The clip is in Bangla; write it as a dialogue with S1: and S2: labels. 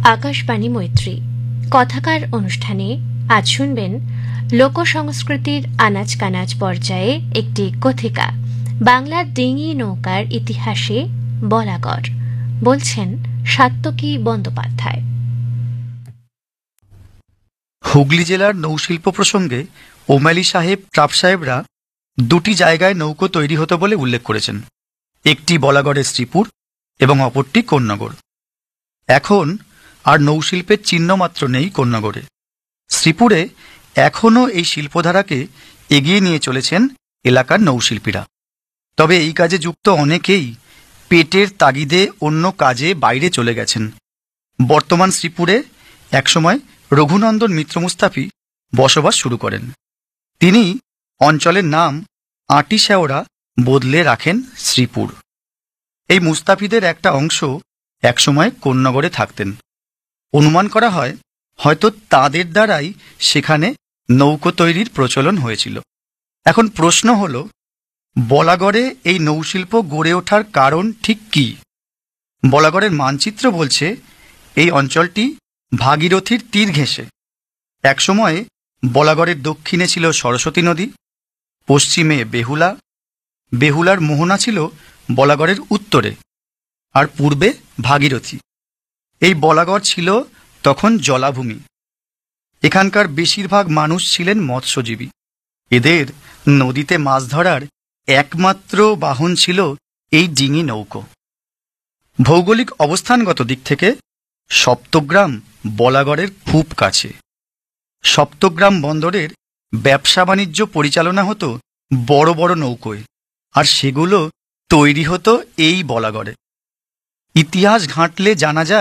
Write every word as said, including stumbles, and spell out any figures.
S1: আকাশবাণী মৈত্রী কথাকার অনুষ্ঠানে আজ শুনবেন লোকসংস্কৃতির আনাচ কানাচ পর্যায়ে একটি কথিকা বাংলার ডিঙি নৌকার ইতিহাসে বলাগড়। বলছেন সাত্যকী বন্দ্যোপাধ্যায়।
S2: হুগলি জেলার নৌশিল্প প্রসঙ্গে ওমালি সাহেব ট্রাপ সাহেবরা দুটি জায়গায় নৌকো তৈরি হতো বলে উল্লেখ করেছেন, একটি বলাগড়ের শ্রীপুর এবং অপরটি কোন্নগর। এখন আর নৌশিল্পের চিহ্নমাত্র নেই কোন্নগরে। শ্রীপুরে এখনও এই শিল্পধারাকে এগিয়ে নিয়ে চলেছেন এলাকার নৌশিল্পীরা। তবে এই কাজে যুক্ত অনেকেই পেটের তাগিদে অন্য কাজে বাইরে চলে গেছেন। বর্তমান শ্রীপুরে একসময় রঘুনন্দন মিত্র মুস্তাফি বসবাস শুরু করেন। তিনি অঞ্চলের নাম আঁটি শেওড়া বদলে রাখেন শ্রীপুর। এই মুস্তাফিদের একটা অংশ একসময় কোন্নগরে থাকতেন। অনুমান করা হয় হয়তো তাদের দ্বারাই সেখানে নৌকো তৈরির প্রচলন হয়েছিল। এখন প্রশ্ন হল, বলাগড়ে এই নৌশিল্প গড়ে ওঠার কারণ ঠিক কি? বলাগড়ের মানচিত্র বলছে এই অঞ্চলটি ভাগীরথীর তীর ঘেঁষে। একসময়ে বলাগড়ের দক্ষিণে ছিল সরস্বতী নদী, পশ্চিমে বেহুলা, বেহুলার মোহনা ছিল বলাগড়ের উত্তরে, আর পূর্বে ভাগীরথী। এই বলাগড় ছিল তখন জলাভূমি। এখানকার বেশিরভাগ মানুষ ছিলেন মৎস্যজীবী। এদের নদীতে মাছ ধরার একমাত্র বাহন ছিল এই ডিঙি নৌকো। ভৌগোলিক অবস্থানগত দিক থেকে সপ্তগ্রাম বলাগড়ের খুব কাছে। সপ্তগ্রাম বন্দরের ব্যবসা বাণিজ্য পরিচালনা হতো বড় বড় নৌকোয়, আর সেগুলো তৈরি হতো এই বলাগড়ে। ইতিহাস ঘাঁটলে জানা যায়